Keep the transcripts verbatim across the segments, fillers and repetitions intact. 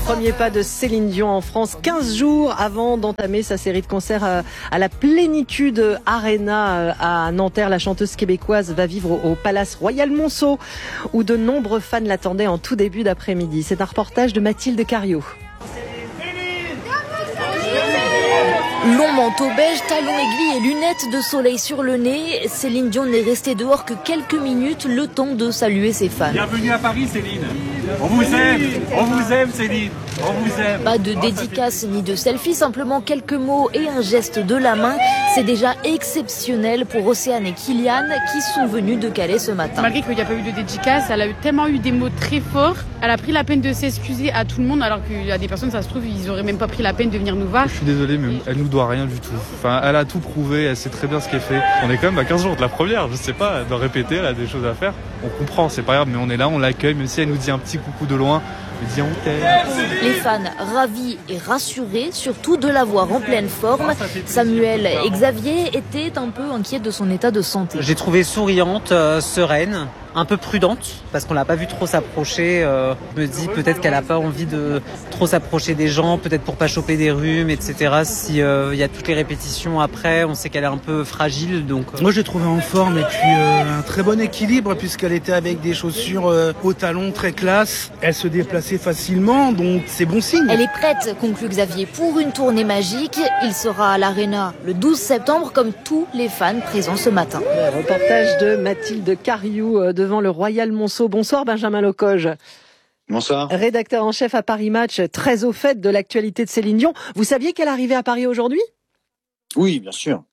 Premier pas de Céline Dion en France, quinze jours avant d'entamer sa série de concerts à la Plénitude Arena à Nanterre. La chanteuse québécoise va vivre au Palace Royal Monceau, où de nombreux fans l'attendaient en tout début d'après-midi. C'est un reportage de Mathilde Cariou. Long manteau beige, talons aiguilles et lunettes de soleil sur le nez, Céline Dion n'est restée dehors que quelques minutes, le temps de saluer ses fans. Bienvenue à Paris, Céline. On vous aime, on vous aime, Céline. On vous aime. Pas de dédicace ni de selfie, simplement quelques mots et un geste de la main. C'est déjà exceptionnel pour Océane et Kylian qui sont venus de Calais ce matin. Malgré qu'il n'y a pas eu de dédicace, elle a eu tellement eu des mots très forts. Elle a pris la peine de s'excuser à tout le monde, alors qu'il y a des personnes, ça se trouve, ils auraient même pas pris la peine de venir nous voir. Je suis désolé, mais elle nous doit rien du tout. Enfin, elle a tout prouvé, elle sait très bien ce qu'elle fait. On est quand même à quinze jours de la première, je sais pas, de répéter, elle a des choses à faire. On comprend, c'est pas grave, mais on est là, on l'accueille, même si elle nous dit un petit coucou de loin. On dit on t'aime. Les fans ravis et rassurés, surtout de la voir en pleine forme. Samuel et Xavier étaient un peu inquiets de son état de santé. J'ai trouvé souriante, euh, sereine, un peu prudente, parce qu'on l'a pas vu trop s'approcher. Euh, je me dis peut-être qu'elle a pas envie de trop s'approcher des gens, peut-être pour pas choper des rhumes, et cetera. Si euh, y a toutes les répétitions après, on sait qu'elle est un peu fragile, donc. Moi, je l'ai trouvée en forme et puis euh, un très bon équilibre puisqu'elle était avec des chaussures euh, aux talons très classe. Elle se déplaçait facilement, donc c'est bon signe. Elle est prête, conclut Xavier, pour une tournée magique. Il sera à l'Arena le douze septembre, comme tous les fans présents ce matin. Le reportage de Mathilde Cariou devant le Royal Monceau. Bonsoir Benjamin Locoge. Bonsoir. Rédacteur en chef à Paris Match, très au fait de l'actualité de Céline Dion. Vous saviez qu'elle arrivait à Paris aujourd'hui ? Oui, bien sûr.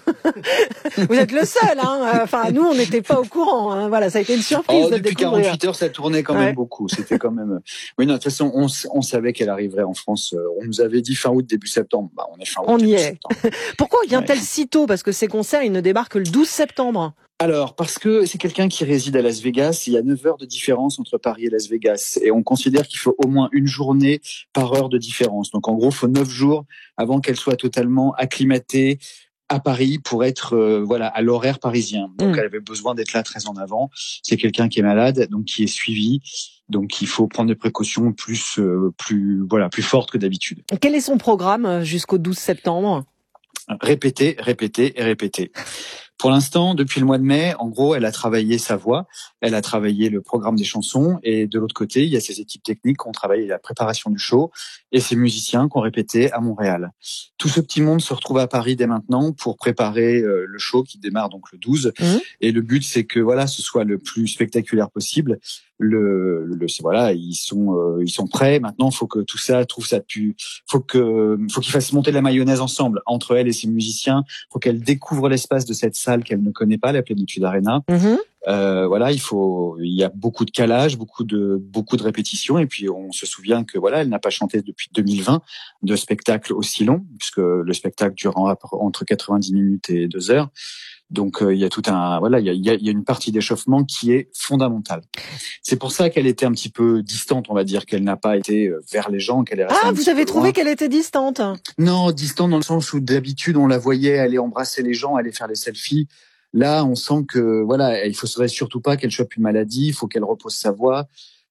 Vous êtes le seul, hein. Enfin, nous, on n'était pas au courant. Hein. Voilà, ça a été une surprise oh, de depuis découvrir. quarante-huit heures, ça tournait quand ouais. même beaucoup. C'était quand même. Oui, non, de toute façon, on, on savait qu'elle arriverait en France. On nous avait dit fin août, début septembre. Bah, on est fin août. On début y est. Septembre. Pourquoi vient-elle ouais. si tôt ? Parce que ces concerts, ils ne débarquent que le douze septembre. Alors, parce que c'est quelqu'un qui réside à Las Vegas. Il y a neuf heures de différence entre Paris et Las Vegas. Et on considère qu'il faut au moins une journée par heure de différence. Donc, en gros, il faut neuf jours avant qu'elle soit totalement acclimatée à Paris pour être euh, voilà à l'horaire parisien. Donc, mmh. elle avait besoin d'être là très en avant. C'est quelqu'un qui est malade, donc qui est suivi. Donc, il faut prendre des précautions plus, euh, plus, voilà, plus fortes que d'habitude. Quel est son programme jusqu'au douze septembre ? Répéter, répéter et répéter. Pour l'instant, depuis le mois de mai, en gros, elle a travaillé sa voix, elle a travaillé le programme des chansons, et de l'autre côté, il y a ses équipes techniques qui ont travaillé la préparation du show, et ses musiciens qui ont répété à Montréal. Tout ce petit monde se retrouve à Paris dès maintenant pour préparer euh, le show qui démarre donc le douze. Mmh. Et le but, c'est que voilà, ce soit le plus spectaculaire possible. Le, le voilà, ils sont euh, ils sont prêts. Maintenant, il faut que tout ça trouve ça pu. Faut que faut qu'ils fassent monter la mayonnaise ensemble entre elle et ses musiciens. Faut qu'elle découvre l'espace de cette salle qu'elle ne connaît pas, la Plénitude Arena. Mmh. Euh, voilà, il faut, il y a beaucoup de calage, beaucoup de, beaucoup de répétitions, et puis on se souvient que voilà, elle n'a pas chanté depuis deux mille vingt de spectacle aussi long, puisque le spectacle dure entre quatre-vingt-dix minutes et deux heures. Donc euh, il y a tout un, voilà, il y a, il y a, il y a une partie d'échauffement qui est fondamentale. C'est pour ça qu'elle était un petit peu distante, on va dire, qu'elle n'a pas été vers les gens, qu'elle est restée. Ah, vous avez trouvé qu'elle était distante ? Non, distante dans le sens où d'habitude on la voyait aller embrasser les gens, aller faire les selfies. Là, on sent que voilà, il faudrait surtout pas qu'elle chope une maladie, il faut qu'elle repose sa voix.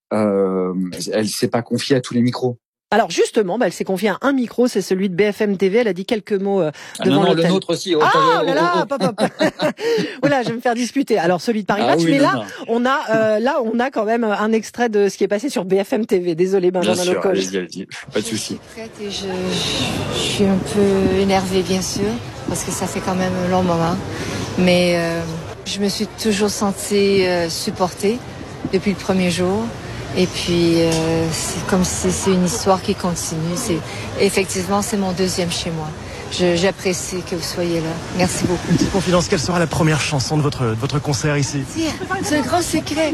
Euh, elle s'est pas confiée à tous les micros. Alors justement, bah, elle s'est confiée à un micro, c'est celui de B F M T V. Elle a dit quelques mots euh, devant ah non, non, l'hôtel. Le nôtre aussi. Oh, ah oh, oh, là là, oh, oh. hop, hop. Voilà, je vais me faire disputer. Alors celui de Paris Match, ah, oui, mais non, là, non. on a euh, là, on a quand même un extrait de ce qui est passé sur B F M T V. Désolé, Benjamin Locoge. Bien sûr, pas de souci. Je suis prête et je, je suis un peu énervée, bien sûr, parce que ça fait quand même un long moment. Mais euh, je me suis toujours sentie euh, supportée depuis le premier jour. Et puis, euh, c'est comme si c'est une histoire qui continue. C'est, effectivement, c'est mon deuxième chez moi. Je, j'apprécie que vous soyez là. Merci beaucoup. Petite confidence, quelle sera la première chanson de votre, de votre concert ici ? C'est un grand secret.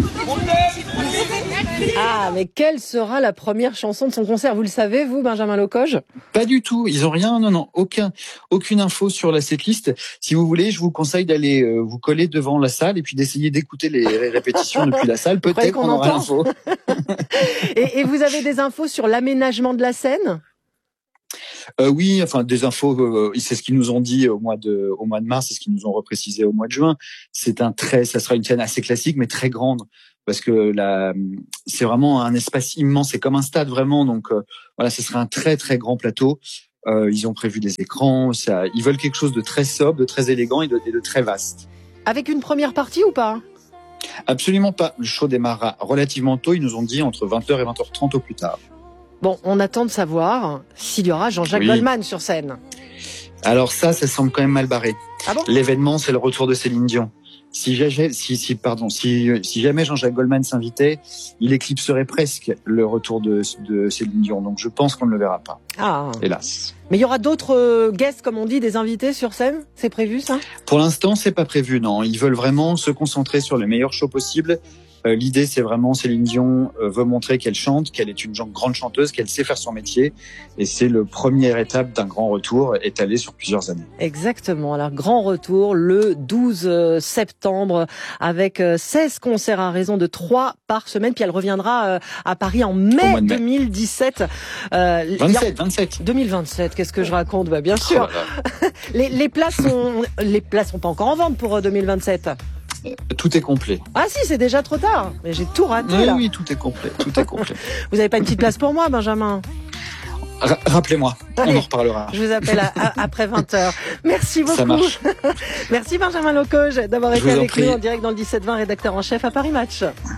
Ah, mais quelle sera la première chanson de son concert ? Vous le savez, vous, Benjamin Locoge ? Pas du tout. Ils ont rien, non, non, aucun, aucune info sur la setlist. Si vous voulez, je vous conseille d'aller euh, vous coller devant la salle et puis d'essayer d'écouter les répétitions depuis la salle. Peut-être qu'on, qu'on aura l'info. et, et vous avez des infos sur l'aménagement de la scène ? Euh, oui, enfin des infos, euh, c'est ce qu'ils nous ont dit au mois de au mois de mars, c'est ce qu'ils nous ont reprécisé au mois de juin. C'est un très, ça sera une scène assez classique mais très grande. parce que la, c'est vraiment un espace immense, c'est comme un stade vraiment. Donc euh, voilà, ce serait un très très grand plateau. Euh, ils ont prévu des écrans, ça, ils veulent quelque chose de très sobre, de très élégant et de, et de très vaste. Avec une première partie ou pas? Absolument pas. Le show démarrera relativement tôt. Ils nous ont dit entre vingt heures et vingt heures trente au plus tard. Bon, on attend de savoir s'il y aura Jean-Jacques Oui. Goldman sur scène. Alors ça, ça semble quand même mal barré. Ah bon? L'événement, c'est le retour de Céline Dion. Si, jamais- si, si, pardon, si, si jamais Jean-Jacques Goldman s'invitait, il éclipserait presque le retour de, de Céline Dion. Donc je pense qu'on ne le verra pas, Ah. hélas. Mais il y aura d'autres euh, guests, comme on dit, des invités sur scène? C'est prévu, ça? Pour l'instant, c'est pas prévu, non. Ils veulent vraiment se concentrer sur le meilleur show possible. Euh, l'idée, c'est vraiment Céline Dion euh, veut montrer qu'elle chante, qu'elle est une grande chanteuse, qu'elle sait faire son métier. Et c'est le première étape d'un grand retour étalé sur plusieurs années. Exactement. Alors, grand retour le douze septembre avec euh, seize concerts à raison de trois par semaine. Puis elle reviendra euh, à Paris en mai, mois de mai. deux mille dix-sept. Euh, vingt-sept, vingt-sept. deux mille vingt-sept, qu'est-ce que je raconte? Bah, bien sûr. Oh là là. Les, les places sont, les places sont pas encore en vente pour euh, deux mille vingt-sept. Tout est complet. Ah si, c'est déjà trop tard. Mais j'ai tout raté, Oui, là. oui, tout est complet. Tout est complet. Vous avez pas une petite place pour moi, Benjamin? Ra- Rappelez-moi, Allez, on en reparlera. Je vous appelle à, à- après vingt heures. Merci beaucoup. Ça marche. Merci Benjamin Locoge d'avoir Je été vous en avec prie. nous en direct dans le dix-sept vingt, rédacteur en chef à Paris Match.